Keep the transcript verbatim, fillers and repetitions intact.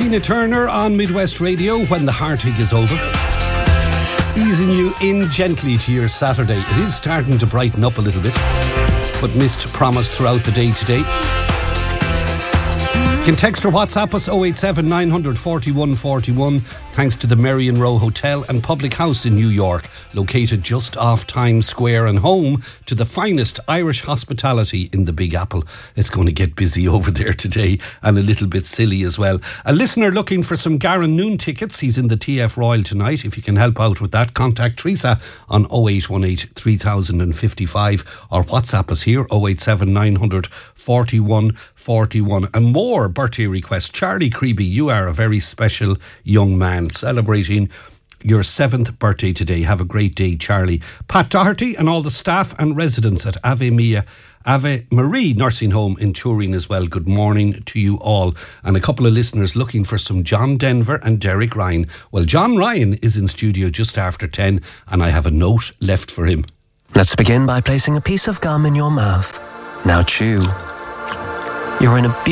Tina Turner on Midwest Radio, When the Heartache is Over. Easing you in gently to your Saturday. It is starting to brighten up a little bit, but mist promised throughout the day today. You can text or WhatsApp us oh eight seven nine four one four one, thanks to the Merrion Row Hotel and Public House in New York, located just off Times Square and home to the finest Irish hospitality in the Big Apple. It's going to get busy over there today and a little bit silly as well. A listener looking for some Garen Noon tickets. He's in the T F Royal tonight. If you can help out with that, contact Teresa on oh eight one eight, three thousand fifty-five or WhatsApp us here oh eight seven nine four one four one. And more birthday requests. Charlie Creeby, you are a very special young man celebrating your seventh birthday today. Have a great day, Charlie. Pat Doherty and all the staff and residents at Ave Mia Ave Marie Nursing Home in Turin as well. Good morning to you all. And a couple of listeners looking for some John Denver and Derek Ryan. Well, John Ryan is in studio just after ten and I have a note left for him. Let's begin by placing a piece of gum in your mouth. Now chew. You're in a